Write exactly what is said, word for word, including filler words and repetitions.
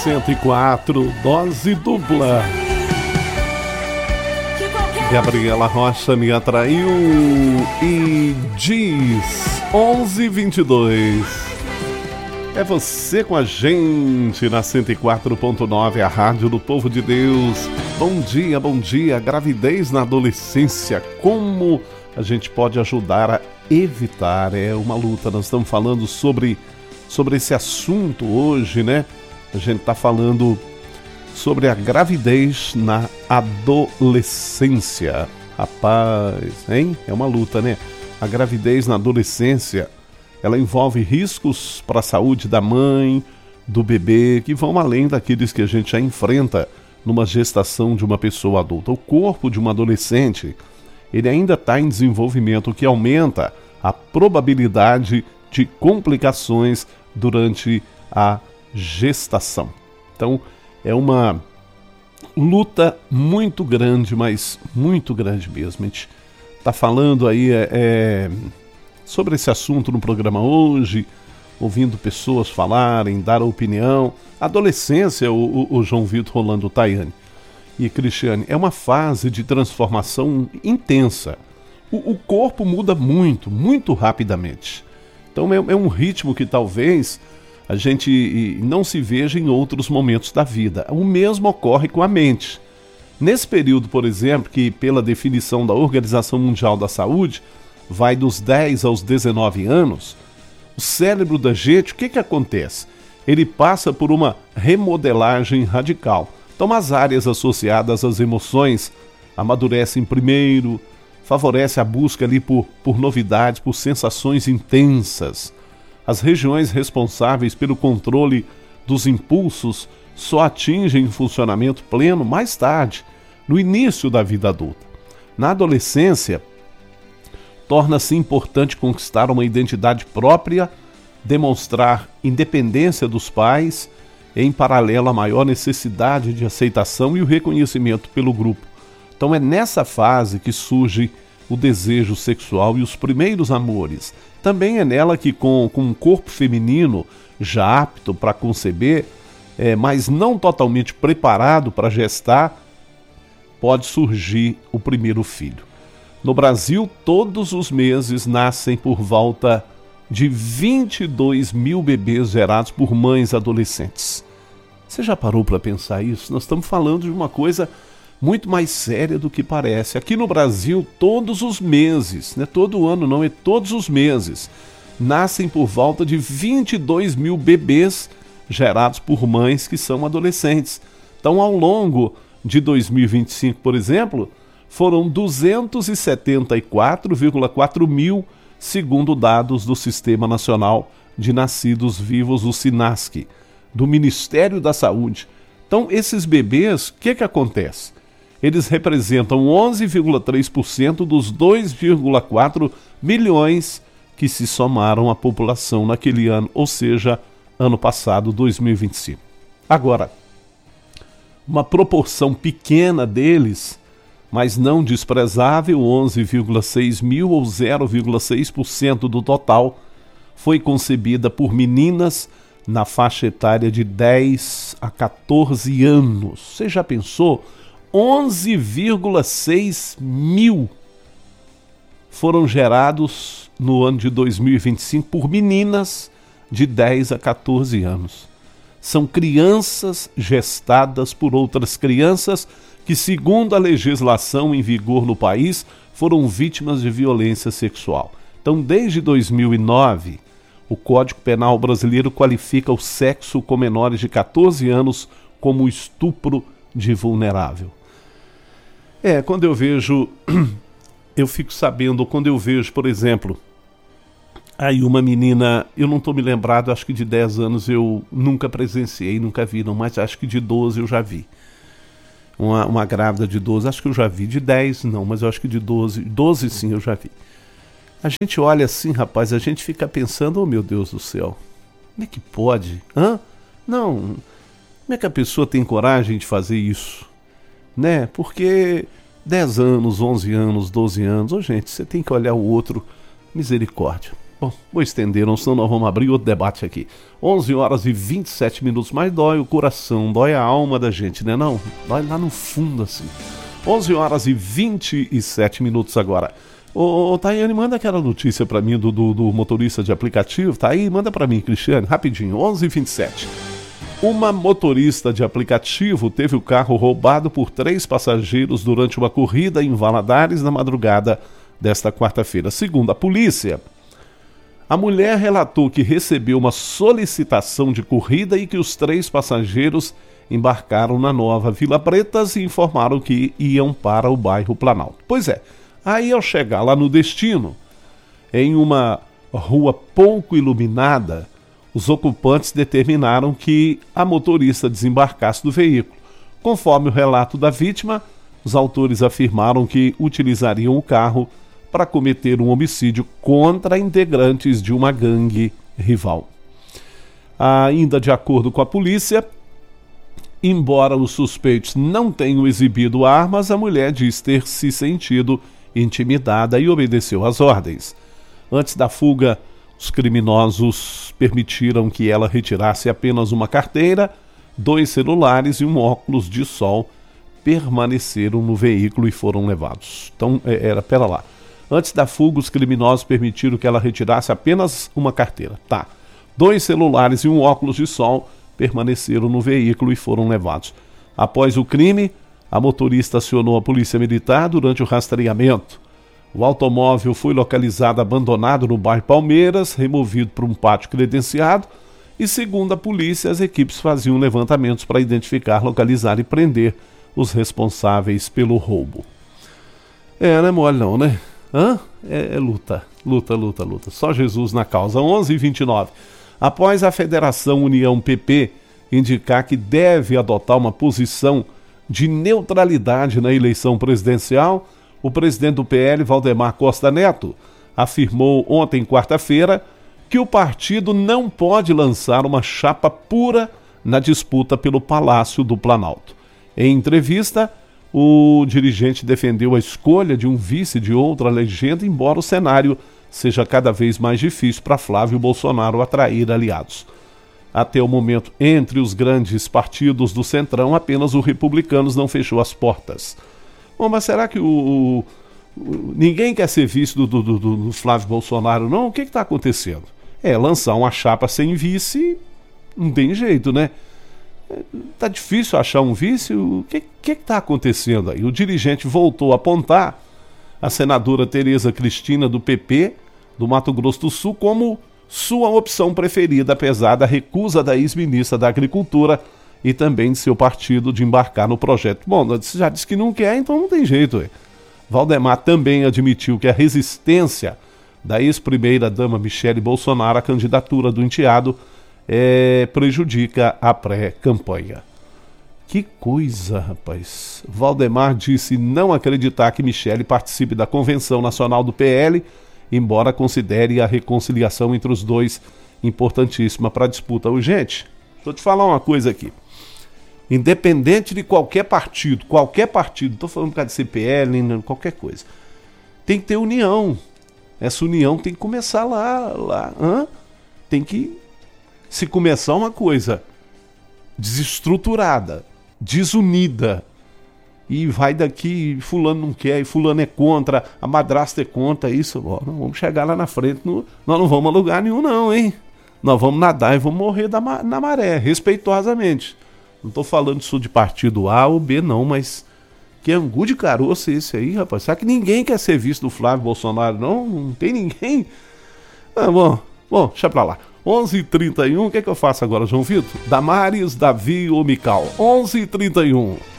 cento e quatro, dose dupla. Gabriela Rocha me atraiu e diz onze e vinte e dois. É você com a gente na cento e quatro ponto nove, a rádio do povo de Deus. Bom dia, bom dia. Gravidez na adolescência, como a gente pode ajudar a evitar? É uma luta. Nós estamos falando sobre, sobre esse assunto hoje, né? A gente está falando sobre a gravidez na adolescência. Rapaz, hein? É uma luta, né? A gravidez na adolescência, ela envolve riscos para a saúde da mãe, do bebê, que vão além daqueles que a gente já enfrenta numa gestação de uma pessoa adulta. O corpo de um adolescente, ele ainda está em desenvolvimento, o que aumenta a probabilidade de complicações durante a gestação. Então, é uma luta muito grande, mas muito grande mesmo. A gente está falando aí é, é, sobre esse assunto no programa hoje, ouvindo pessoas falarem, dar opinião. Adolescência, o, o, o João Vitor, Rolando, Tayane e Cristiane, é uma fase de transformação intensa. O, o corpo muda muito, muito rapidamente. Então é, é um ritmo que talvez a gente não se veja em outros momentos da vida. O mesmo ocorre com a mente. Nesse período, por exemplo, que pela definição da Organização Mundial da Saúde, vai dos dez aos dezenove anos, o cérebro da gente, o que que acontece? Ele passa por uma remodelagem radical. Então as áreas associadas às emoções amadurecem primeiro, favorece a busca ali por, por novidades, por sensações intensas. As regiões responsáveis pelo controle dos impulsos só atingem funcionamento pleno mais tarde, no início da vida adulta. Na adolescência, torna-se importante conquistar uma identidade própria, demonstrar independência dos pais, em paralelo à maior necessidade de aceitação e o reconhecimento pelo grupo. Então é nessa fase que surge o desejo sexual e os primeiros amores. Também é nela que, com, com um corpo feminino já apto para conceber, é, mas não totalmente preparado para gestar, pode surgir o primeiro filho. No Brasil, todos os meses nascem por volta de vinte e dois mil bebês gerados por mães adolescentes. Você já parou para pensar isso? Nós estamos falando de uma coisa muito mais séria do que parece. Aqui no Brasil, todos os meses, não é todo ano não, é todos os meses, nascem por volta de vinte e dois mil bebês gerados por mães que são adolescentes. Então, ao longo de dois mil e vinte e cinco, por exemplo, foram duzentos e setenta e quatro vírgula quatro mil, segundo dados do Sistema Nacional de Nascidos Vivos, o SINASC, do Ministério da Saúde. Então, esses bebês, o que que acontece? Eles representam onze vírgula três por cento dos dois vírgula quatro milhões que se somaram à população naquele ano, ou seja, ano passado, dois mil e vinte e cinco. Agora, uma proporção pequena deles, mas não desprezável, onze vírgula seis mil ou zero vírgula seis por cento do total, foi concebida por meninas na faixa etária de dez a quatorze anos. Você já pensou? onze vírgula seis mil foram gerados no ano de dois mil e vinte e cinco por meninas de dez a quatorze anos. São crianças gestadas por outras crianças que, segundo a legislação em vigor no país, foram vítimas de violência sexual. Então, desde dois mil e nove, o Código Penal brasileiro qualifica o sexo com menores de quatorze anos como estupro de vulnerável. É, quando eu vejo, eu fico sabendo, quando eu vejo, por exemplo, aí uma menina, eu não estou me lembrado, acho que de dez anos eu nunca presenciei, nunca vi, não, mas acho que de doze eu já vi. Uma, uma grávida de doze, acho que eu já vi, de dez não, mas eu acho que de doze, doze sim eu já vi. A gente olha assim, rapaz, a gente fica pensando, oh meu Deus do céu, como é que pode? Hã? Não, como é que a pessoa tem coragem de fazer isso? Né? Porque dez anos, onze anos, doze anos, oh gente, você tem que olhar o outro, misericórdia. Bom, vou estender, não, senão nós vamos abrir outro debate aqui. onze horas e vinte e sete minutos, mas dói o coração, dói a alma da gente, né não? Dói lá no fundo, assim. onze horas e vinte e sete minutos agora. Ô, ô Tayane, manda aquela notícia pra mim do, do, do motorista de aplicativo, tá aí? Manda pra mim, Cristiane, rapidinho, onze e vinte e sete. Uma motorista de aplicativo teve o carro roubado por três passageiros durante uma corrida em Valadares na madrugada desta quarta-feira. Segundo a polícia, a mulher relatou que recebeu uma solicitação de corrida e que os três passageiros embarcaram na Nova Vila Pretas e informaram que iam para o bairro Planalto. Pois é, aí ao chegar lá no destino, em uma rua pouco iluminada, os ocupantes determinaram que a motorista desembarcasse do veículo. Conforme o relato da vítima, os autores afirmaram que utilizariam o carro para cometer um homicídio contra integrantes de uma gangue rival. Ainda de acordo com a polícia, embora os suspeitos não tenham exibido armas, a mulher diz ter se sentido intimidada e obedeceu às ordens. Antes da fuga, os criminosos permitiram que ela retirasse apenas uma carteira, dois celulares e um óculos de sol. Permaneceram no veículo e foram levados. Então, era, pera lá. Antes da fuga, os criminosos permitiram que ela retirasse apenas uma carteira. Tá. Dois celulares e um óculos de sol permaneceram no veículo e foram levados. Após o crime, a motorista acionou a polícia militar durante o rastreamento. O automóvel foi localizado abandonado no bairro Palmeiras, removido para um pátio credenciado e, segundo a polícia, as equipes faziam levantamentos para identificar, localizar e prender os responsáveis pelo roubo. É, não é mole não, né? Hã? É, é luta, luta, luta, luta. Só Jesus na causa. onze e vinte e nove. Após a Federação União P P indicar que deve adotar uma posição de neutralidade na eleição presidencial, o presidente do P L, Valdemar Costa Neto, afirmou ontem, quarta-feira, que o partido não pode lançar uma chapa pura na disputa pelo Palácio do Planalto. Em entrevista, o dirigente defendeu a escolha de um vice de outra legenda, embora o cenário seja cada vez mais difícil para Flávio Bolsonaro atrair aliados. Até o momento, entre os grandes partidos do Centrão, apenas o Republicanos não fechou as portas. Bom, mas será que o, o, o ninguém quer ser vice do, do, do, do Flávio Bolsonaro, não? O que está acontecendo? É, lançar uma chapa sem vice, não tem jeito, né? Tá difícil achar um vice, o que que está acontecendo aí? O dirigente voltou a apontar a senadora Tereza Cristina do P P do Mato Grosso do Sul como sua opção preferida, apesar da recusa da ex-ministra da Agricultura e também de seu partido de embarcar no projeto. Bom, já disse que não quer, então não tem jeito. Ué. Valdemar também admitiu que a resistência da ex-primeira-dama Michele Bolsonaro à candidatura do enteado É, prejudica a pré-campanha. Que coisa, rapaz. Valdemar disse não acreditar que Michele participe da Convenção Nacional do P L, embora considere a reconciliação entre os dois importantíssima para a disputa urgente. Deixa eu te falar uma coisa aqui. Independente de qualquer partido, qualquer partido, não estou falando por causa de C P L, qualquer coisa, tem que ter união. Essa união tem que começar lá. lá hã? Tem que Se começar uma coisa desestruturada, desunida, e vai daqui, fulano não quer, e fulano é contra, a madrasta é contra, isso, ó, nós vamos chegar lá na frente, no, nós não vamos a lugar nenhum não, hein? Nós vamos nadar e vamos morrer da, na maré, respeitosamente. Não estou falando isso de partido A ou B não, mas que angu de caroço é esse aí, rapaz? Será que ninguém quer ser visto do Flávio Bolsonaro, não? Não tem ninguém? Ah, bom, bom, deixa pra lá. onze e trinta e um, o que é que eu faço agora, João Vitor? Damares, Davi ou Mical? onze e trinta e um.